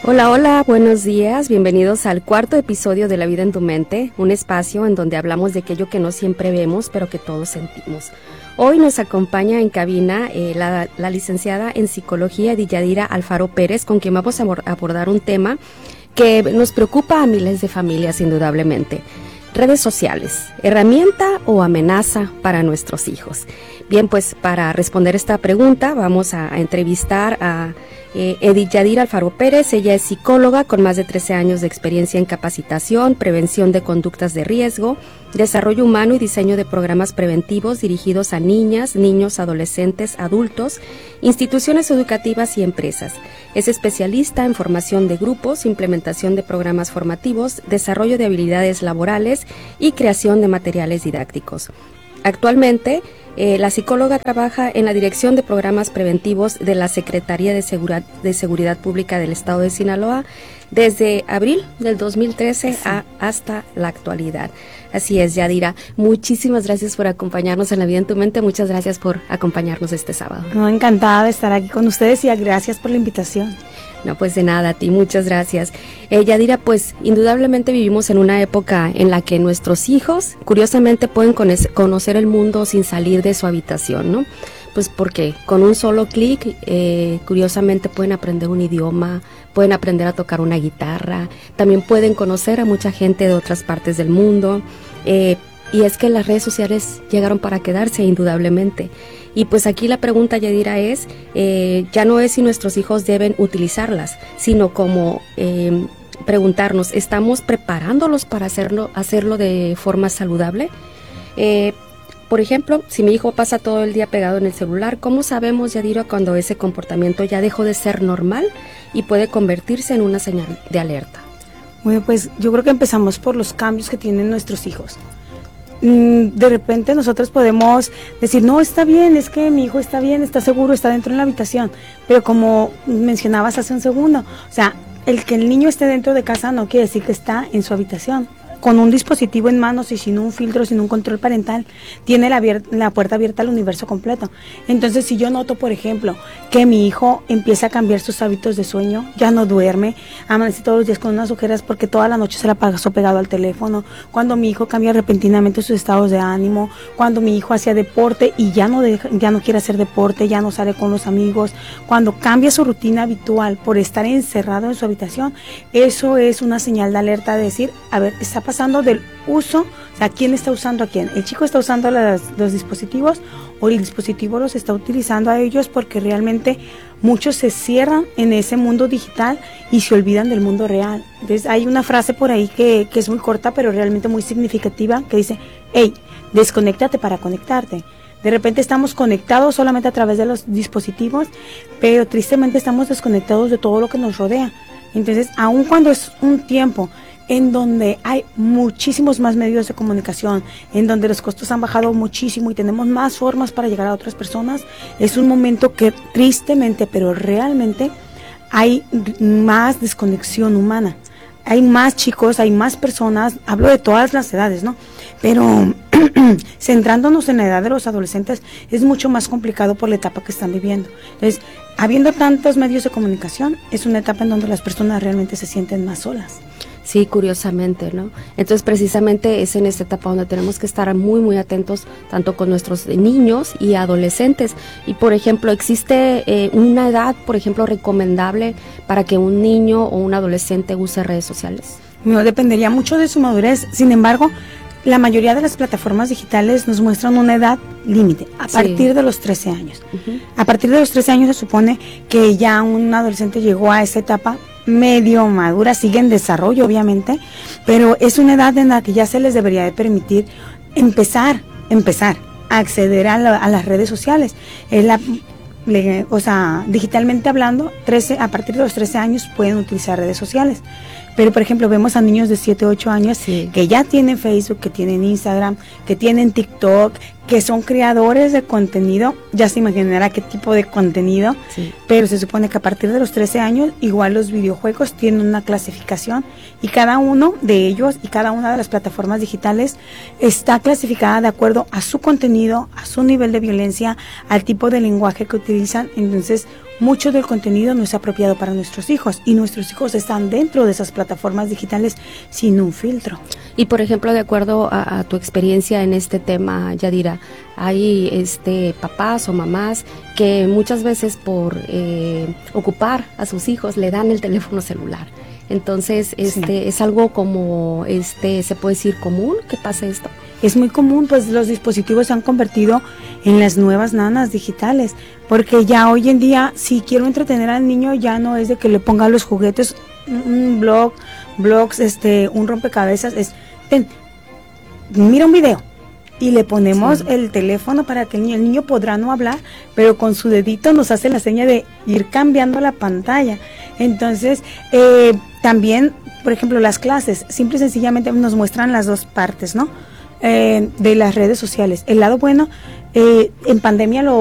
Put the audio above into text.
Hola, hola, buenos días, bienvenidos al cuarto episodio de La Vida en tu Mente, un espacio en donde hablamos de aquello que no siempre vemos, pero que todos sentimos. Hoy nos acompaña en cabina la licenciada en Psicología Yadira Alfaro Pérez, con quien vamos a abordar un tema que nos preocupa a miles de familias indudablemente. Redes sociales, ¿herramienta o amenaza para nuestros hijos? Bien, pues para responder esta pregunta vamos a entrevistar a Yadira Alfaro Pérez. Ella es psicóloga con más de 13 años de experiencia en capacitación, prevención de conductas de riesgo, desarrollo humano y diseño de programas preventivos dirigidos a niñas, niños, adolescentes, adultos, instituciones educativas y empresas. Es especialista en formación de grupos, implementación de programas formativos, desarrollo de habilidades laborales y creación de materiales didácticos. Actualmente, la psicóloga trabaja en la Dirección de Programas Preventivos de la Secretaría de Seguridad Pública del Estado de Sinaloa desde abril del 2013 hasta la actualidad. Así es, Yadira. Muchísimas gracias por acompañarnos en La Vida en tu Mente. Muchas gracias por acompañarnos este sábado. Encantada de estar aquí con ustedes y gracias por la invitación. No, pues de nada, a ti, muchas gracias. Yadira, pues indudablemente vivimos en una época en la que nuestros hijos, curiosamente, pueden conocer el mundo sin salir de su habitación, ¿no? Pues porque con un solo clic, curiosamente pueden aprender un idioma, pueden aprender a tocar una guitarra, también pueden conocer a mucha gente de otras partes del mundo, y es que las redes sociales llegaron para quedarse, indudablemente. Y pues aquí la pregunta, Yadira, es, ya no es si nuestros hijos deben utilizarlas, sino como preguntarnos, ¿estamos preparándolos para hacerlo de forma saludable? Por ejemplo, si mi hijo pasa todo el día pegado en el celular, ¿cómo sabemos, Yadira, cuando ese comportamiento ya dejó de ser normal y puede convertirse en una señal de alerta? Bueno, pues yo creo que empezamos por los cambios que tienen nuestros hijos. De repente nosotros podemos decir, no, está bien, es que mi hijo está bien, está seguro, está dentro de la habitación, pero como mencionabas hace un segundo, o sea, el que el niño esté dentro de casa no quiere decir que está en su habitación. Con un dispositivo en manos y sin un filtro, sin un control parental, tiene la puerta abierta al universo completo. Entonces, si yo noto, por ejemplo, que mi hijo empieza a cambiar sus hábitos de sueño, ya no duerme, amanece todos los días con unas ojeras porque toda la noche se la pasó pegado al teléfono, cuando mi hijo cambia repentinamente sus estados de ánimo, cuando mi hijo hacía deporte y ya no quiere hacer deporte, ya no sale con los amigos, cuando cambia su rutina habitual por estar encerrado en su habitación, eso es una señal de alerta de decir, a ver, está pasando del uso, o sea, ¿quién está usando a quién? ¿El chico está usando los dispositivos o el dispositivo los está utilizando a ellos? Porque realmente muchos se cierran en ese mundo digital y se olvidan del mundo real. Entonces hay una frase por ahí que es muy corta pero realmente muy significativa que dice, hey, desconéctate para conectarte. De repente estamos conectados solamente a través de los dispositivos, pero tristemente estamos desconectados de todo lo que nos rodea. Entonces, aun cuando es un tiempo en donde hay muchísimos más medios de comunicación, en donde los costos han bajado muchísimo y tenemos más formas para llegar a otras personas, es un momento que tristemente, pero realmente, hay más desconexión humana. Hay más chicos, hay más personas, hablo de todas las edades, ¿no? Pero centrándonos en la edad de los adolescentes, es mucho más complicado por la etapa que están viviendo. Entonces, habiendo tantos medios de comunicación, es una etapa en donde las personas realmente se sienten más solas. Sí, curiosamente, ¿no? Entonces, precisamente es en esta etapa donde tenemos que estar muy, muy atentos, tanto con nuestros niños y adolescentes. Y, por ejemplo, ¿existe una edad, por ejemplo, recomendable para que un niño o un adolescente use redes sociales? No, dependería mucho de su madurez. Sin embargo, la mayoría de las plataformas digitales nos muestran una edad límite, a partir de los 13 años. Uh-huh. A partir de los 13 años se supone que ya un adolescente llegó a esa etapa medio madura, sigue en desarrollo obviamente, pero es una edad en la que ya se les debería de permitir empezar a acceder a las redes sociales. O sea, digitalmente hablando, a partir de los 13 años pueden utilizar redes sociales. Pero, por ejemplo, vemos a niños de 7, 8 años que ya tienen Facebook, que tienen Instagram, que tienen TikTok, que son creadores de contenido, ya se imaginará qué tipo de contenido, pero se supone que a partir de los 13 años, igual los videojuegos tienen una clasificación y cada uno de ellos y cada una de las plataformas digitales está clasificada de acuerdo a su contenido, a su nivel de violencia, al tipo de lenguaje que utilizan. Entonces, mucho del contenido no es apropiado para nuestros hijos y nuestros hijos están dentro de esas plataformas digitales sin un filtro. Y por ejemplo, de acuerdo a tu experiencia en este tema, Yadira, hay papás o mamás que muchas veces por ocupar a sus hijos le dan el teléfono celular. Entonces, Sí. es algo como, se puede decir común que pase esto. Es muy común, pues los dispositivos se han convertido en las nuevas nanas digitales, porque ya hoy en día, si quiero entretener al niño, ya no es de que le ponga los juguetes, un blogs, un rompecabezas, mira un video y le ponemos el teléfono para que el niño podrá no hablar, pero con su dedito nos hace la seña de ir cambiando la pantalla. Entonces, también, por ejemplo, las clases, simple y sencillamente nos muestran las dos partes, ¿no? De las redes sociales. El lado bueno, en pandemia lo